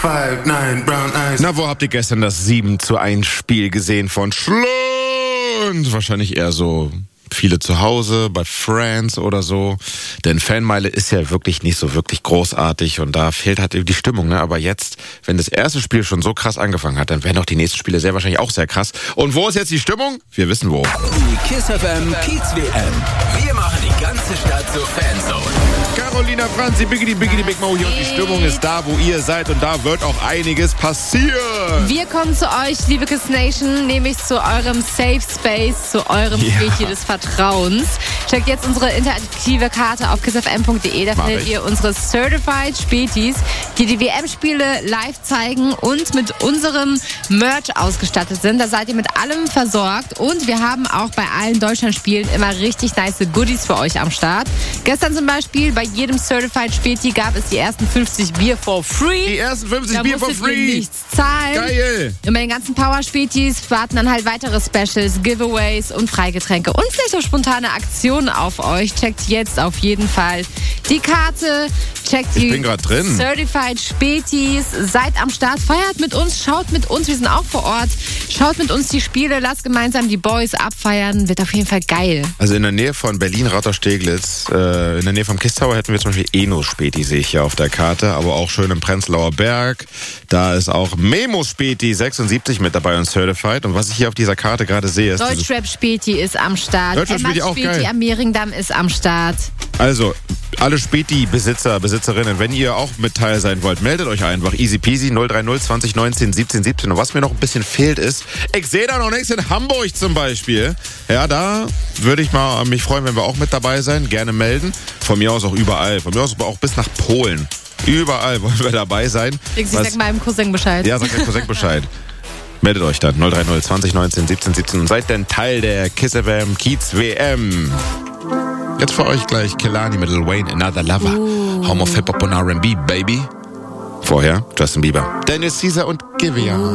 5, 9, brown eyes. Na, wo habt ihr gestern das 7:1 Spiel gesehen von Schlund? Wahrscheinlich eher so viele zu Hause, bei Friends oder so. Denn Fanmeile ist ja wirklich nicht so wirklich großartig und da fehlt halt die Stimmung, ne? Aber jetzt, wenn das erste Spiel schon so krass angefangen hat, dann werden auch die nächsten Spiele sehr wahrscheinlich auch sehr krass. Und wo ist jetzt die Stimmung? Wir wissen wo. Die Kiss FM Kiez WM. Wir machen die ganze Stadt zur Fanzone. Carolina Franzi, Biggity Big Mo hier und die Stimmung ist da, wo ihr seid und da wird auch einiges passieren. Wir kommen zu euch, liebe Kiss Nation, nämlich zu eurem Safe Space, zu eurem Spielchen des Vertrauens. Checkt jetzt unsere interaktive Karte auf kissfm.de, da findet ihr unsere Certified Spätis, die WM-Spiele live zeigen und mit unserem Merch ausgestattet sind. Da seid ihr mit allem versorgt und wir haben auch bei allen Deutschlandspielen immer richtig nice Goodies für euch am Start. Gestern zum Beispiel bei jedem Certified Späti gab es die ersten 50 Bier for free. Die ersten 50 da Bier for musstet ihr free. nichts zahlen. Geil. Und bei den ganzen Power-Spätis warten dann halt weitere Specials, Giveaways und Freigetränke und vielleicht auch spontane Aktionen auf euch. Checkt jetzt auf jeden Fall die Karte. Checkt die bin grad drin. Certified Spätis. Seid am Start, feiert mit uns, schaut mit uns. Wir sind auch vor Ort. Schaut mit uns die Spiele, lasst gemeinsam die Boys abfeiern. Wird auf jeden Fall geil. Also in der Nähe von Berlin-Rauter-Steglitz, in der Nähe vom Kiss Tower hätten wir zum Beispiel Enos-Späti, sehe ich hier auf der Karte, aber auch schön im Prenzlauer Berg. Da ist auch Memo-Späti 76 mit dabei und Certified. Und was ich hier auf dieser Karte gerade sehe, ist... Deutschrap-Späti ist am Start. Deutschrap-Späti auch geil. am Mehringdamm ist am Start. Also, alle Späti-Besitzer, Besitzerinnen, wenn ihr auch mit Teil sein wollt, meldet euch einfach. Easy peasy 030 2019 17 17. Und was mir noch ein bisschen fehlt ist, ich sehe da noch nichts in Hamburg zum Beispiel. Ja, da würde ich mal mich freuen, wenn wir auch mit dabei sein. Gerne melden. Von mir aus auch überall. Von mir aus auch bis nach Polen. Überall wollen wir dabei sein. Ich sag meinem Cousin Bescheid. Ja, sag deinem Cousin Bescheid. Meldet euch dann 030 2019 17 17 und seid dann Teil der Kiss FM Kiez WM. Jetzt für euch gleich Kehlani mit Lil Wayne, Another Lover. Home of Hip-Hop und R&B, Baby. Vorher Justin Bieber, Dennis Caesar und Givea.